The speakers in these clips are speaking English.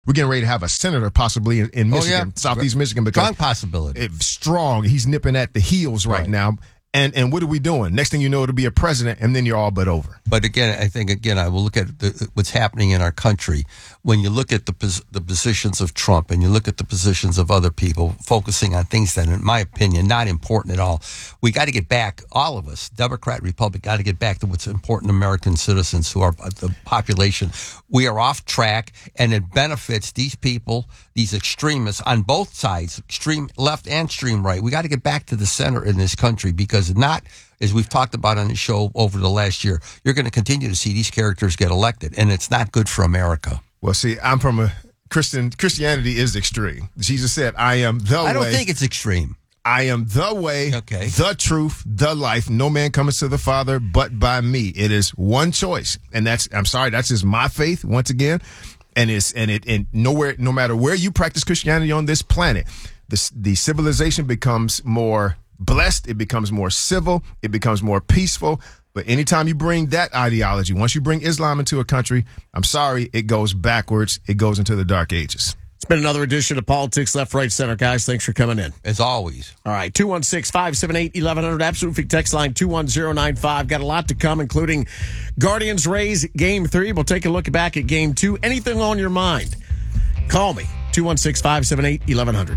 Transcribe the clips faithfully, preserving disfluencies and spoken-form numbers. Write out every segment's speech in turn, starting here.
We're getting ready to have a senator possibly in, in Michigan, oh, yeah. Southeast Michigan. Because strong possibility. It, strong. He's nipping at the heels right, right now. And and what are we doing? Next thing you know, it'll be a president, and then you're all but over. But again, I think, again, I will look at the, what's happening in our country. When you look at the the positions of Trump and you look at the positions of other people focusing on things that, in my opinion, not important at all, we got to get back, all of us, Democrat, Republican, got to get back to what's important to American citizens who are the population. We are off track, and it benefits these people, these extremists on both sides, extreme left and extreme right. We got to get back to the center in this country, because not, as we've talked about on the show over the last year, you're going to continue to see these characters get elected, and it's not good for America. Well, see, I'm from a Christian. Christianity is extreme. Jesus said, I am the way. I don't think it's extreme. I am the way, okay. the truth, the life. No man cometh to the Father but by me. It is one choice. And that's, I'm sorry, that's just my faith once again. And it's, and it, and nowhere, no matter where you practice Christianity on this planet, the, the civilization becomes more blessed. It becomes more civil. It becomes more peaceful. But anytime you bring that ideology, once you bring Islam into a country, I'm sorry, it goes backwards. It goes into the dark ages. It's been another edition of Politics Left, Right, Center. Guys, thanks for coming in. As always. All right, two one six, five seven eight, eleven hundred. Absolute Freak text line two one zero nine five. Got a lot to come, including Guardians Rays Game three. We'll take a look back at Game two. Anything on your mind? Call me, two one six, five seven eight, eleven hundred.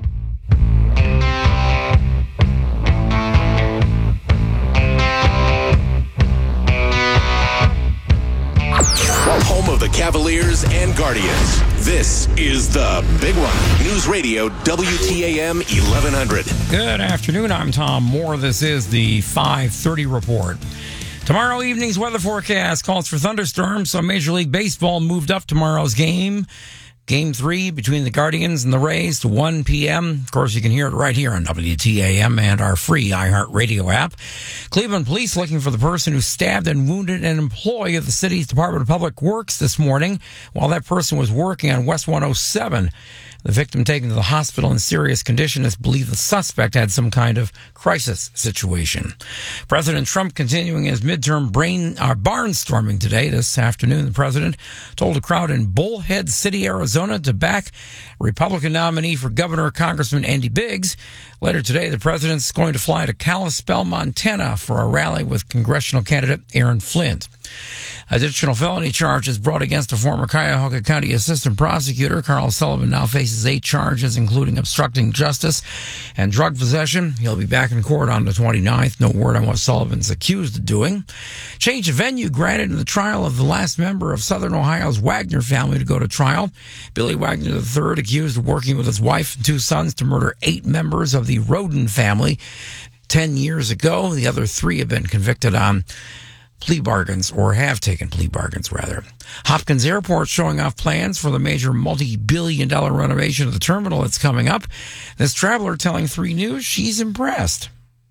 Home of the Cavaliers and Guardians. This is the Big One. News Radio W T A M eleven hundred. Good afternoon. I'm Tom Moore. This is the five thirty report. Tomorrow evening's weather forecast calls for thunderstorms, so Major League Baseball moved up tomorrow's game. Game three between the Guardians and the Rays to one p.m. Of course, you can hear it right here on W T A M and our free iHeartRadio app. Cleveland police looking for the person who stabbed and wounded an employee of the city's Department of Public Works this morning while that person was working on West one oh seven. The victim taken to the hospital in serious condition is believed the suspect had some kind of crisis situation. President Trump continuing his midterm brain uh, barnstorming today. This afternoon, the president told a crowd in Bullhead City, Arizona, to back Republican nominee for governor, Congressman Andy Biggs. Later today, the president's going to fly to Kalispell, Montana for a rally with congressional candidate Aaron Flint. Additional felony charges brought against a former Cuyahoga County assistant prosecutor. Carl Sullivan now faces eight charges, including obstructing justice and drug possession. He'll be back in court on the twenty-ninth. No word on what Sullivan's accused of doing. Change of venue granted in the trial of the last member of Southern Ohio's Wagner family to go to trial. Billy Wagner the third, accused of working with his wife and two sons to murder eight members of the Roden family ten years ago. The other three have been convicted on plea bargains, or have taken plea bargains, rather. Hopkins Airport showing off plans for the major multi-billion dollar renovation of the terminal that's coming up. This traveler telling three News she's impressed.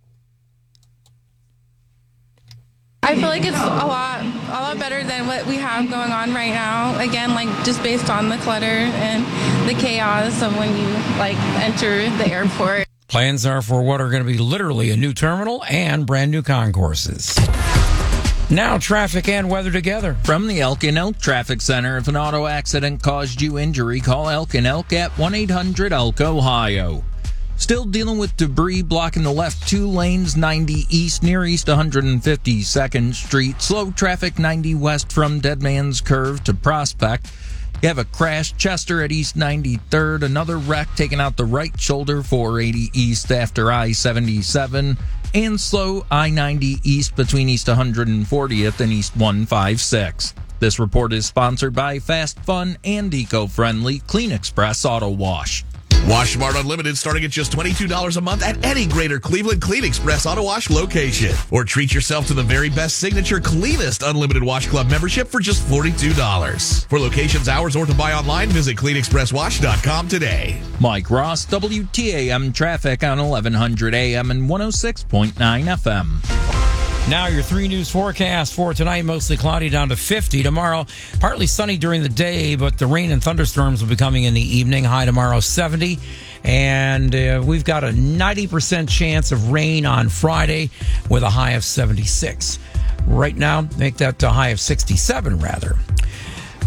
I feel like it's a lot, a lot better than what we have going on right now. Again, like just based on the clutter and the chaos of when you like enter the airport. Plans are for what are going to be literally a new terminal and brand new concourses. Now, traffic and weather together. From the Elk and Elk Traffic Center, if an auto accident caused you injury, call Elk and Elk at one eight hundred elk ohio. Still dealing with debris blocking the left two lanes, ninety east near East one hundred fifty-second Street. Slow traffic ninety west from Dead Man's Curve to Prospect. You have a crash, Chester at East ninety-third. Another wreck taking out the right shoulder, four eighty east after I seventy-seven. And slow I ninety east between East one hundred fortieth and East one fifty-six. This report is sponsored by Fast, Fun, and Eco-Friendly Clean Express Auto Wash. Wash Smart Unlimited starting at just twenty-two dollars a month at any Greater Cleveland Clean Express Auto Wash location. Or treat yourself to the very best signature, cleanest Unlimited Wash Club membership for just forty-two dollars. For locations, hours, or to buy online, visit clean express wash dot com today. Mike Ross, W T A M traffic on eleven hundred A M and one oh six point nine F M. Now your three News forecast for tonight, mostly cloudy down to fifty. Tomorrow, partly sunny during the day, but the rain and thunderstorms will be coming in the evening. High tomorrow, seventy. And uh, we've got a ninety percent chance of rain on Friday with a high of seventy-six. Right now, make that a high of sixty-seven, rather.